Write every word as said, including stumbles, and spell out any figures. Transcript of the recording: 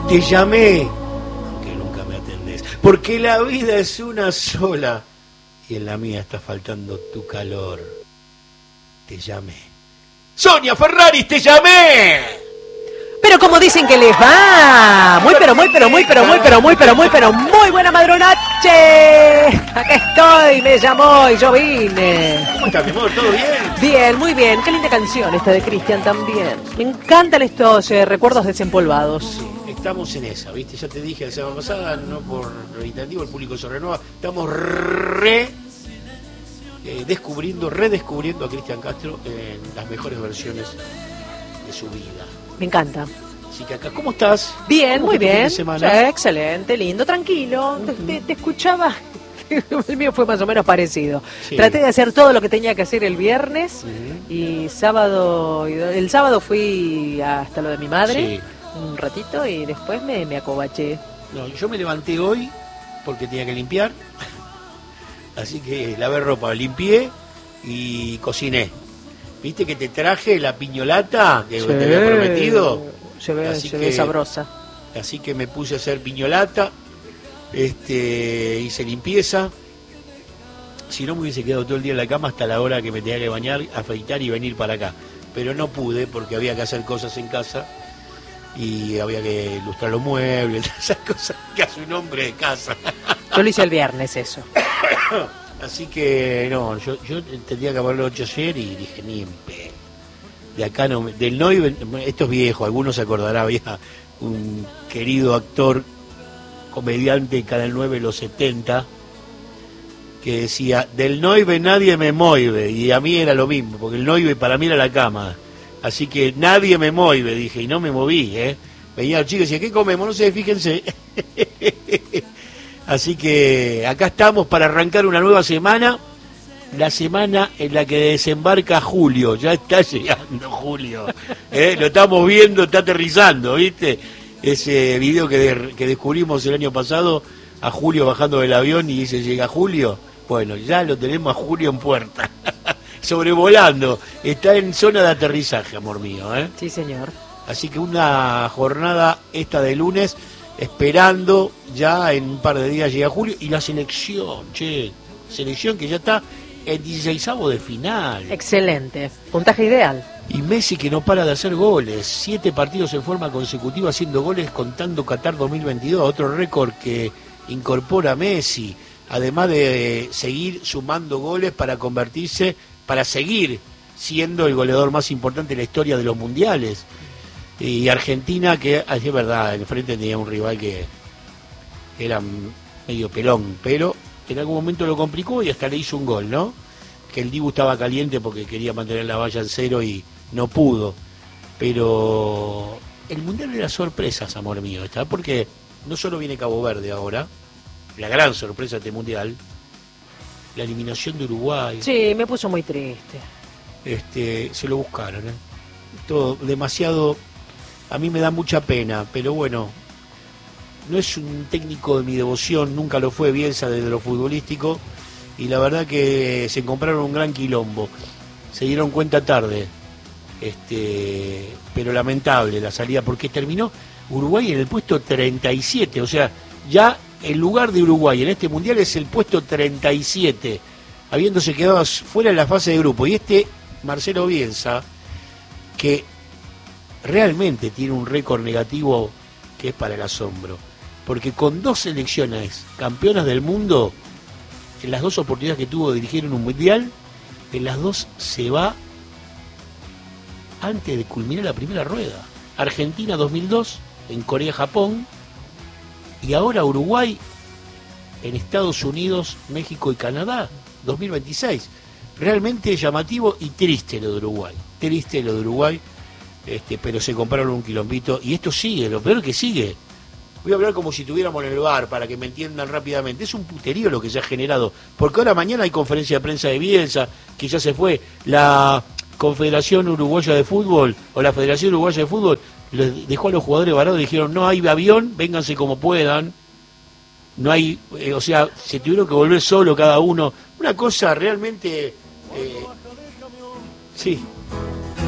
Te llamé, aunque nunca me atendés, porque la vida es una sola y en la mía está faltando tu calor. Te llamé. Sonia Ferraris, te llamé. Pero como dicen que les va, muy pero muy pero muy pero muy pero muy pero muy pero muy buena madrunache. Acá estoy, me llamó y yo vine. ¿Cómo estás, mi amor? ¿Todo bien? Bien, muy bien. Qué linda canción esta de Cristian también. Me encantan estos eh, recuerdos desempolvados. Sí, estamos en esa, ¿viste? Ya te dije la semana pasada, no por reiterativo, el público se renueva. Estamos re eh, descubriendo, redescubriendo a Cristian Castro en las mejores versiones de su vida. Me encanta. Así que acá, ¿cómo estás? Bien, ¿Cómo muy fue tu fin bien. de semana? Sí, excelente, lindo, tranquilo. Uh-huh. te, te, te escuchaba. El mío fue más o menos parecido. Sí. Traté de hacer todo lo que tenía que hacer el viernes uh-huh. y sábado, el sábado fui hasta lo de mi madre sí. un ratito y después me, me acobaché. No, yo me levanté hoy porque tenía que limpiar, así que lavé ropa, limpié y cociné. ¿Viste que te traje la piñolata que sí, te había prometido? Se ve, así se que, ve sabrosa. Así que me puse a hacer piñolata, este, hice limpieza. Si no me hubiese quedado todo el día en la cama hasta la hora que me tenía que bañar, afeitar y venir para acá. Pero no pude porque había que hacer cosas en casa y había que ilustrar los muebles, esas cosas que hace un hombre de casa. Yo lo hice el viernes eso. Así que no, yo, yo tendría que haberlo hecho ayer y dije, ni en pe. De acá no, del Noy, esto es viejo, algunos se acordarán, había un querido actor, comediante de Canal nueve de los setenta, que decía, del Noive nadie me mueve, y a mí era lo mismo, porque el Noive para mí era la cama, así que nadie me mueve, dije, y no me moví, ¿eh? Venía el chico y decía, ¿qué comemos? No sé, fíjense. Así que acá estamos para arrancar una nueva semana, la semana en la que desembarca Julio, ya está llegando Julio, ¿eh? Lo estamos viendo, está aterrizando, ¿viste? Ese video que, de, que descubrimos el año pasado, a Julio bajando del avión y dice, llega Julio, bueno, ya lo tenemos a Julio en puerta, sobrevolando, está en zona de aterrizaje, amor mío, ¿eh? Sí, señor. Así que una jornada esta de lunes, esperando, ya en un par de días llega Julio, y la selección, che, selección que ya está en dieciseisavo de final. Excelente, puntaje ideal. Y Messi que no para de hacer goles, siete partidos en forma consecutiva haciendo goles contando Qatar dos mil veintidós, otro récord que incorpora Messi, además de seguir sumando goles para convertirse, para seguir siendo el goleador más importante de la historia de los mundiales. Y Argentina, que es verdad, enfrente tenía un rival que era medio pelón, pero en algún momento lo complicó y hasta le hizo un gol, ¿no? Que el Dibu estaba caliente porque quería mantener la valla en cero y no pudo. Pero el Mundial era sorpresas, amor mío, ¿está? Porque no solo viene Cabo Verde ahora, la gran sorpresa de este Mundial, la eliminación de Uruguay. Sí, me puso muy triste. Este, se lo buscaron, ¿eh? Todo demasiado... A mí me da mucha pena, pero bueno, no es un técnico de mi devoción, nunca lo fue Bielsa desde lo futbolístico, y la verdad que se compraron un gran quilombo. Se dieron cuenta tarde, este, pero lamentable la salida, porque terminó Uruguay en el puesto treinta y siete, o sea, ya el lugar de Uruguay en este Mundial es el puesto treinta y siete, habiéndose quedado fuera en la fase de grupo, y este Marcelo Bielsa, que realmente tiene un récord negativo que es para el asombro, porque con dos selecciones campeonas del mundo, en las dos oportunidades que tuvo de dirigir en un mundial, en las dos se va antes de culminar la primera rueda. Argentina dos mil dos, en Corea-Japón, y ahora Uruguay en Estados Unidos, México y Canadá, dos mil veintiséis. Realmente llamativo y triste lo de Uruguay, triste lo de Uruguay. Este, pero se compraron un quilombito y esto sigue, lo peor que sigue. Voy a hablar como si estuviéramos en el bar para que me entiendan rápidamente. Es un puterío lo que se ha generado, porque ahora mañana hay conferencia de prensa de Bielsa, que ya se fue. La Confederación Uruguaya de Fútbol o la Federación Uruguaya de Fútbol les dejó a los jugadores varados y dijeron, no hay avión, vénganse como puedan. No hay, eh, o sea, se tuvieron que volver solo cada uno. Una cosa realmente... Eh, sí.